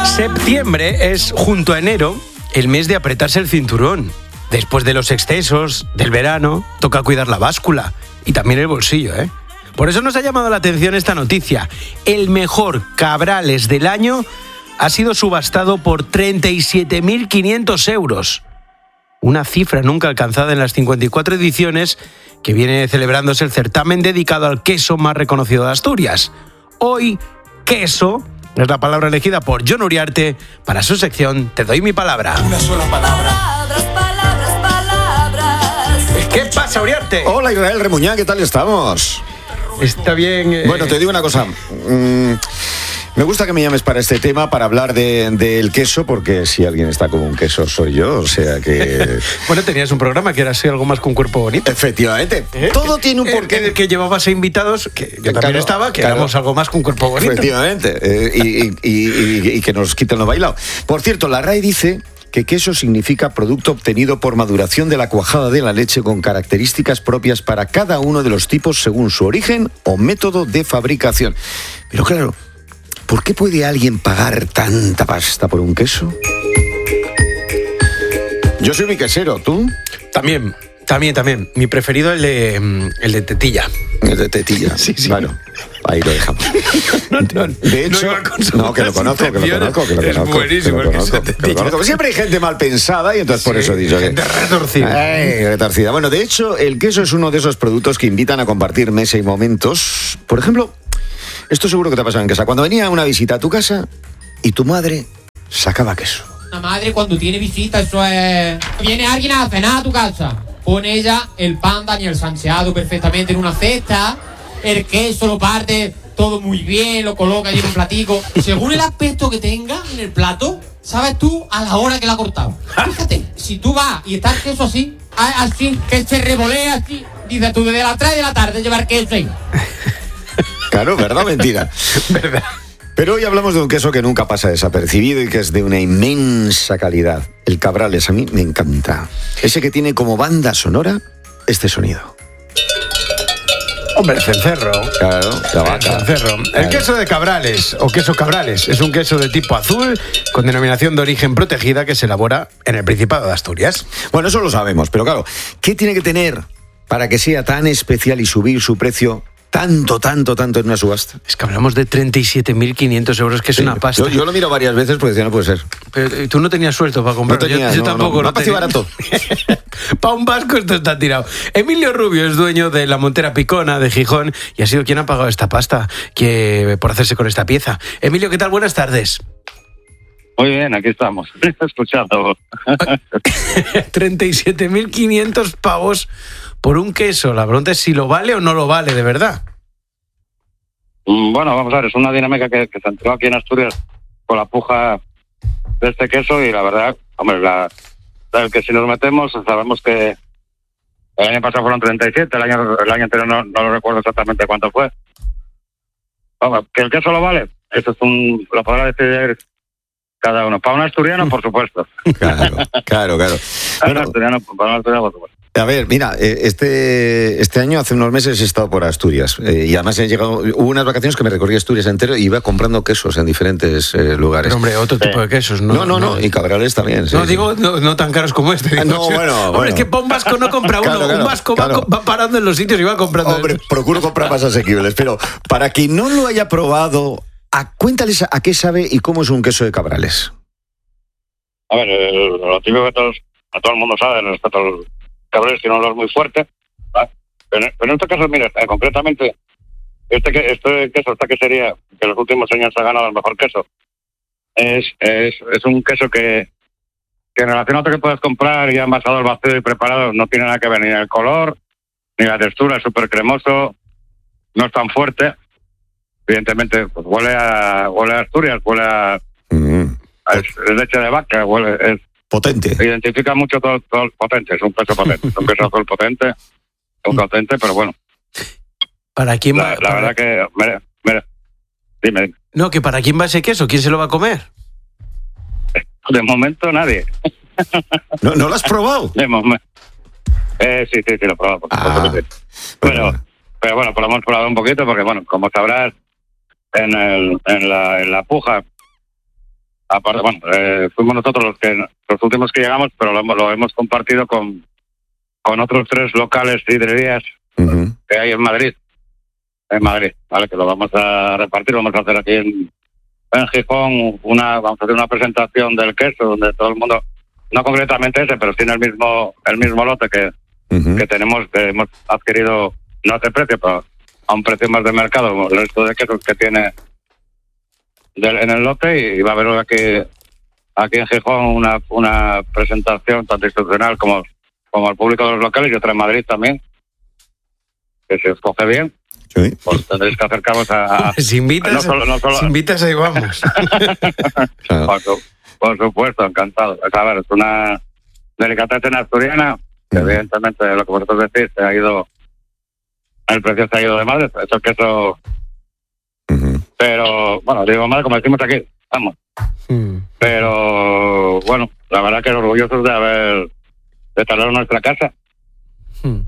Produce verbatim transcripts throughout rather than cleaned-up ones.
Septiembre es, junto a enero, el mes de apretarse el cinturón. Después de los excesos del verano, toca cuidar la báscula y también el bolsillo, ¿eh? Por eso nos ha llamado la atención esta noticia. El mejor Cabrales del año ha sido subastado por treinta y siete mil quinientos euros. Una cifra nunca alcanzada en las cincuenta y cuatro ediciones que viene celebrándose el certamen dedicado al queso más reconocido de Asturias. Hoy, queso es la palabra elegida por Jon Uriarte para su sección Te doy mi palabra. Una sola palabra. Palabras, palabras, palabras. ¿Qué pasa, Uriarte? Hola, Israel Remuñán, ¿qué tal estamos? Está bien. Eh... Bueno, te digo una cosa. Mm, me gusta que me llames para este tema, para hablar del de, de queso, porque si alguien está como un queso soy yo, o sea que... Bueno, tenías un programa que era así algo más con cuerpo bonito. Efectivamente. ¿Eh? Todo tiene un porqué. El, el que llevabas a invitados, que yo también claro, estaba, que claro. éramos algo más con cuerpo bonito. Efectivamente. Eh, y, y, y, y, y que nos quiten lo bailado. Por cierto, la R A E dice que queso significa producto obtenido por maduración de la cuajada de la leche con características propias para cada uno de los tipos según su origen o método de fabricación. Pero claro, ¿por qué puede alguien pagar tanta pasta por un queso? Yo soy mi quesero, ¿tú? También, también, también. Mi preferido el de, el de tetilla. El de tetilla. Sí, sí. Bueno, ahí lo dejamos. No, no, de hecho, no, no, que lo conozco, que lo conozco, que lo es conozco. buenísimo que lo el queso conozco, de que lo conozco. Siempre hay gente mal pensada y entonces por Sí, eso digo que... gente retorcida. Ay, retorcida. Bueno, de hecho, el queso es uno de esos productos que invitan a compartir mesa y momentos. Por ejemplo, esto seguro que te ha pasado en casa. Cuando venía una visita a tu casa y tu madre sacaba queso. La madre cuando tiene visita, eso es... Viene alguien a cenar a tu casa. Pone ella el pan Daniel Sanseado perfectamente en una cesta, el queso lo parte todo muy bien, lo coloca allí en un platico. Según el aspecto que tenga en el plato, sabes tú a la hora que la ha cortado. Fíjate, si tú vas y está el queso así, así, que se revolea así, dices tú, desde las tres de la tarde llevar queso ahí. Claro, ¿verdad o mentira? ¿Verdad? Pero hoy hablamos de un queso que nunca pasa desapercibido y que es de una inmensa calidad. El Cabrales, a mí me encanta. Ese que tiene como banda sonora este sonido. Hombre, el cencerro. Claro, la vaca. El cencerro. El Claro. queso de Cabrales, o queso Cabrales, es un queso de tipo azul con denominación de origen protegida que se elabora en el Principado de Asturias. Bueno, eso lo sabemos, pero claro, ¿qué tiene que tener para que sea tan especial y subir su precio tanto, tanto, tanto en una subasta? Es que hablamos de treinta y siete mil quinientos euros, que es Sí, una pasta. Yo, yo lo miro varias veces porque decía, no puede ser. Pero eh, tú no tenías suelto para comprar. No tenía, yo, yo no, tampoco. no, No, no pareció tenía. barato. Para un vasco esto está tirado. Emilio Rubio es dueño de la Montera Picona de Gijón y ha sido quien ha pagado esta pasta que, por hacerse con esta pieza. Emilio, ¿qué tal? Buenas tardes. Muy bien, aquí estamos, escuchando. treinta y siete mil quinientos pavos por un queso. La pregunta es si lo vale o no lo vale, de verdad. Bueno, vamos a ver, es una dinámica que, que se entró aquí en Asturias con la puja de este queso y la verdad, hombre, la, el que si nos metemos sabemos que el año pasado fueron treinta y siete, el año, el año anterior no, no lo recuerdo exactamente cuánto fue. Vamos, que el queso lo vale, eso es un, lo podrá decidir cada uno. Para un asturiano, por supuesto. Claro, claro, claro. Para un Bueno, asturiano, para un asturiano, por supuesto. a ver, mira, eh, este, este año, hace unos meses, he estado por Asturias eh, y además he llegado, hubo unas vacaciones que me recorrí Asturias entero y iba comprando quesos en diferentes eh, lugares. Pero, hombre, otro tipo de quesos, ¿no? No, no, no, y Cabrales también. Sí, No, sí. digo, no, no tan caros como este. Ah, digo, no, sí. bueno, Hombre, bueno. es que para un vasco no compra uno. Claro, claro, un vasco va, claro. va parando en los sitios y va comprando. Hombre, procuro comprar más asequibles, pero para quien no lo haya probado, a, cuéntales a qué sabe y cómo es un queso de Cabrales. A ver, el, lo típico que todos, a todo el mundo sabe respecto al Cabrales, tiene un olor muy fuerte. ¿Vale? Pero, en, pero en este caso, mira, eh, concretamente, este, que, este queso, esta quesería, que en los últimos años ha ganado el mejor queso, es, es, es un queso que, que en relación a otro que puedes comprar ya envasado al vacío y preparado, no tiene nada que ver ni el color, ni la textura, es súper cremoso, no es tan fuerte. Evidentemente, pues huele a, huele a Asturias, huele a... Mm, Es, es leche de vaca, huele, es, potente. se identifica mucho todo, todo el potente, es un queso potente, es un queso azul potente, un potente, pero bueno, ¿Para quién va? la, la para- verdad que, mira, mira, dime, dime. No, que ¿para quién va ese queso? ¿Quién se lo va a comer? De momento nadie, ¿No, ¿No lo has probado? de momento. Eh, sí, sí, sí, lo he probado, por Ah, supuesto que sí. Pero, pero bueno, pues lo hemos probado un poquito porque, bueno, como sabrás, en, el, en, la, en la puja aparte, bueno, eh, fuimos nosotros los que los últimos que llegamos, pero lo, lo hemos compartido con, con otros tres locales sidrerías uh-huh. que hay en Madrid. En Madrid, ¿vale? Que lo vamos a repartir, lo vamos a hacer aquí en, en Gijón, una, vamos a hacer una presentación del queso, donde todo el mundo, no concretamente ese, pero tiene el mismo el mismo lote que, uh-huh. que tenemos, que hemos adquirido, no a ese precio, pero a un precio más de mercado, el resto de quesos que tiene del, en el lote, y va a haber aquí, aquí en Gijón una, una presentación tanto institucional como, como al público de los locales, y otra en Madrid también, que se escoge bien. Sí. Pues tendréis que acercaros a... a si invitas, no solo, no solo... si invitas ahí vamos. Claro. por, su, por supuesto, encantado. Es, a ver, es una delicatessen asturiana, que uh-huh. evidentemente lo que vosotros decís, se ha ido, el precio se ha ido de madre, eso es queso... Uh-huh. Pero, bueno, digo madre como decimos aquí, vamos. Uh-huh. Pero, bueno, la verdad que orgullosos de haber, de traerlo a nuestra casa. Uh-huh.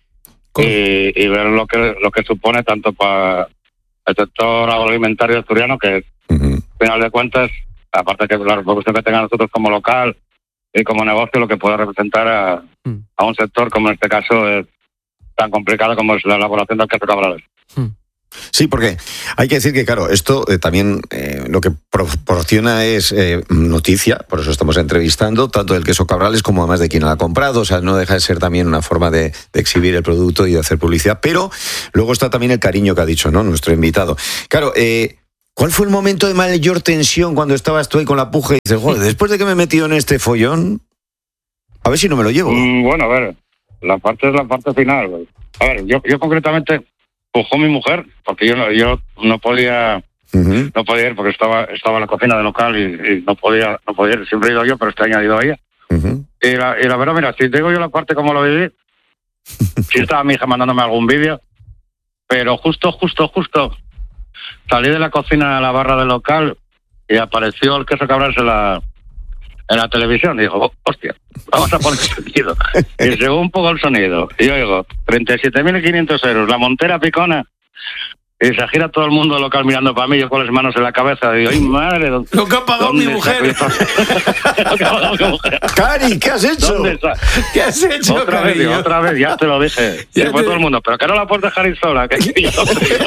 Y, y ver lo que lo que supone tanto para el sector agroalimentario asturiano, que uh-huh. al final de cuentas, aparte que la repercusión que tenga nosotros como local y como negocio, lo que pueda representar a, uh-huh. a un sector como en este caso es tan complicado como es la elaboración del queso Cabrales. Uh-huh. Sí, porque hay que decir que, claro, esto eh, también eh, lo que proporciona es eh, noticia, por eso estamos entrevistando, tanto del queso Cabrales como además de quien lo ha comprado, o sea, no deja de ser también una forma de, de exhibir el producto y de hacer publicidad, pero luego está también el cariño que ha dicho, ¿no?, nuestro invitado. Claro, eh, ¿cuál fue el momento de mayor tensión cuando estabas tú ahí con la puja y dices, joder, después de que me he metido en este follón, a ver si no me lo llevo? Mm, bueno, a ver, la parte es la parte final. A ver, yo, yo concretamente... Pujó mi mujer, porque yo no, yo no podía uh-huh. no podía ir porque estaba estaba en la cocina del local y, y no podía no podía ir. Siempre he ido yo, pero este año he ido a ella. Uh-huh. Y, la, y la verdad, mira, si digo yo la parte como lo viví, sí estaba mi hija mandándome algún vídeo, pero justo, justo, justo salí de la cocina a la barra del local y apareció el queso Cabrales en la, en la televisión. Y dijo, oh, hostia, vamos a poner sonido. Y según un poco el sonido, y yo digo, treinta y siete mil quinientos euros, la montera picona, y se gira todo el mundo local mirando para mí, yo con las manos en la cabeza, y digo, ¡ay, madre! Lo que ha pagado mi mujer. Lo que ha pagado mi mujer. Cari, ¿qué has hecho? ¿Dónde está? ¿Qué has hecho, Otra vez, digo, otra vez, ya te lo dije. Y fue te... todo el mundo, pero que no la puedes dejar ir sola. Que... Eso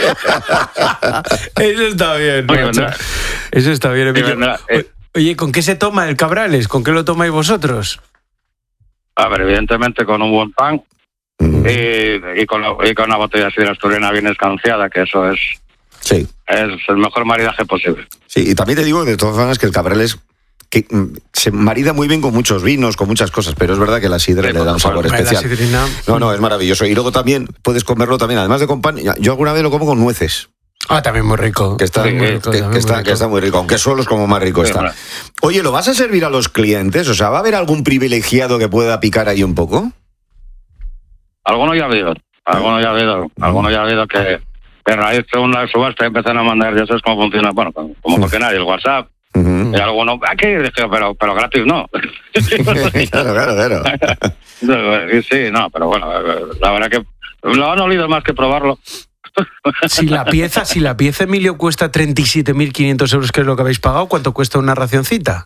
está bien, Oye, Eso está bien, Emilio. Vendrá, eh, Oye, ¿con qué se toma el Cabrales? ¿Con qué lo tomáis vosotros? A ver, evidentemente con un buen pan mm. y, y, con, y con una botella así de la asturiana bien escanciada, que eso es, sí. es el mejor maridaje posible. Sí, y también te digo de todas formas que el Cabrales que, mm, se marida muy bien con muchos vinos, con muchas cosas, pero es verdad que la sidra sí, le da un sabor especial. Sidrina... No, no, es maravilloso. Y luego también puedes comerlo también, además de con pan, yo alguna vez lo como con nueces. Ah, también muy rico. Que está, sí, muy, rico, que, que, muy está, rico. que está muy rico, aunque solo es como más rico sí, está. Bueno. Oye, ¿lo vas a servir a los clientes? O sea, ¿va a haber algún privilegiado que pueda picar ahí un poco? Algunos ya ha habido, algunos ya ha habido, uh-huh. algunos ya ha habido que, que raíz de una subasta empezaron a mandar, ya sabes cómo funciona, bueno, como uh-huh. porque nadie, el WhatsApp, uh-huh. y algunos, aquí, pero, pero gratis no. Claro, claro, claro. Sí, no, pero bueno, la verdad que lo han olido más que probarlo. Si la pieza, si la pieza, Emilio, cuesta treinta y siete mil quinientos euros, que es lo que habéis pagado, ¿cuánto cuesta una racioncita?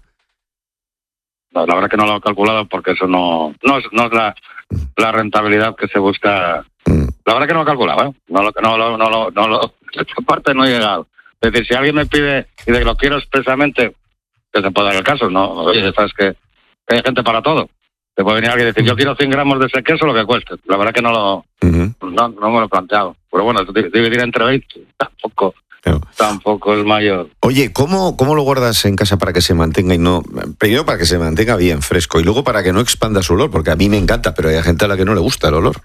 No, la verdad que no lo he calculado porque eso no, no es, no es la, la rentabilidad que se busca. La verdad que no lo he calculado, ¿eh? No lo, no lo, no lo, no lo, esta parte no he llegado. Es decir, si alguien me pide y de que lo quiero expresamente, que se puede dar el caso, ¿no? Oye, sabes que hay gente para todo. Te puede venir alguien y decir, yo quiero cien gramos de ese queso, lo que cueste. La verdad que no lo, uh-huh. no, no me lo he planteado. Pero bueno, dividir entre veinte tampoco, no. tampoco es mayor. Oye, ¿cómo, ¿cómo lo guardas en casa para que se mantenga y no... Primero para que se mantenga bien fresco y luego para que no expanda su olor? Porque a mí me encanta, pero hay gente a la que no le gusta el olor.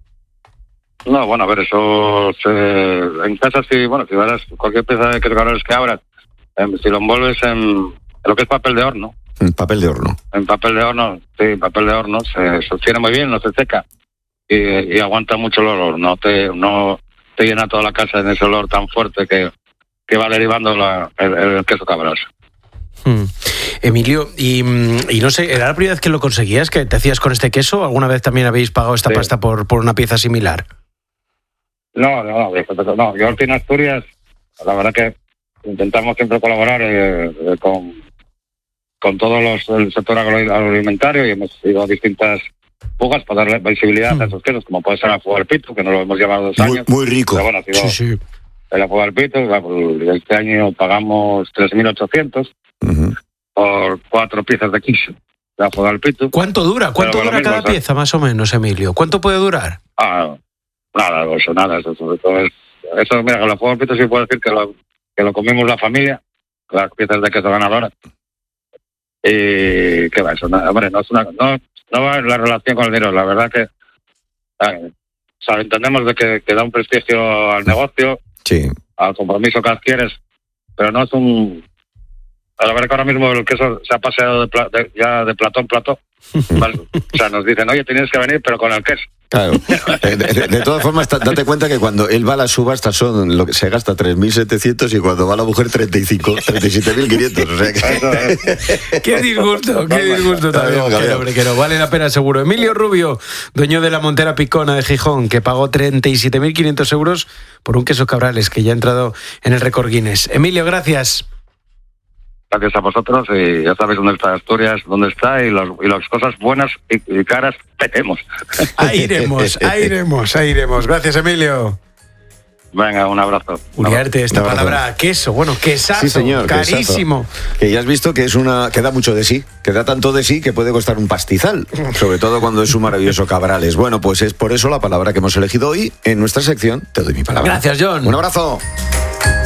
No, bueno, a ver, eso... Se, en casa, si, bueno, si verás cualquier pieza de queso Cabrales que abras, eh, si lo envuelves en, en lo que es papel de horno. En papel de horno. En papel de horno, sí, papel de horno, se sostiene muy bien, no se seca. Y, y aguanta mucho el olor, no te no te llena toda la casa en ese olor tan fuerte que, que va derivando la, el, el queso Cabrales. Hmm. Emilio, y, y no sé, ¿era la primera vez que lo conseguías, que te hacías con este queso? ¿Alguna vez también habéis pagado esta sí. pasta por, por una pieza similar? No, no, no, no. Yo aquí en Asturias, la verdad que intentamos siempre colaborar eh, con, con todos los el sector agro- agroalimentario y hemos ido a distintas fugas para darle visibilidad mm. a esos quesos, como puede ser la fuga del pito, que no lo hemos llevado dos muy, años. Muy rico. Pero bueno, ha sido sí, sí. la fuga del pito, este año pagamos tres mil ochocientos uh-huh. por cuatro piezas de queso. La fuga del pito. ¿Cuánto dura? ¿Cuánto dura cada mismo, pieza, más o menos, Emilio? ¿Cuánto puede durar? Ah, nada, eso nada, eso sobre todo es... Eso, mira, con la fuga del pito sí puedo decir que lo, que lo comimos la familia, las piezas de queso ganadoras. Y qué va, eso, no, hombre, no es una... No, no va en la relación con el dinero, la verdad que... Eh, o sea, entendemos de que, que da un prestigio al negocio, sí. al compromiso que adquieres, pero no es un... A la verdad que ahora mismo el queso se ha paseado de pla, de, ya de platón en plató. ¿Vale? O sea, nos dicen, oye, tienes que venir, pero con el queso. Claro. De, de, de todas formas, date cuenta que cuando él va a la subasta son lo que se gasta tres mil setecientos y cuando va la mujer treinta y cinco, treinta y siete mil quinientos. O sea que... Qué disgusto, qué disgusto también. Que no, que no vale la pena seguro. Emilio Rubio, dueño de la Montera Picona de Gijón, que pagó treinta y siete mil quinientos euros por un queso Cabrales que ya ha entrado en el récord Guinness. Emilio, gracias. Gracias a vosotros y ya sabéis dónde está Asturias, dónde está y, los, y las cosas buenas y, y caras tenemos. Ahí iremos, ahí iremos, ahí iremos. Gracias, Emilio. Venga, un abrazo. Uriarte, esta un abrazo. Palabra queso, bueno, quesazo, sí, señor, carísimo. Quesazo. Que ya has visto que es una que da mucho de sí, que da tanto de sí que puede costar un pastizal, sobre todo cuando es un maravilloso Cabrales. Bueno, pues es por eso la palabra que hemos elegido hoy en nuestra sección Te doy mi palabra. Gracias, John. Un abrazo.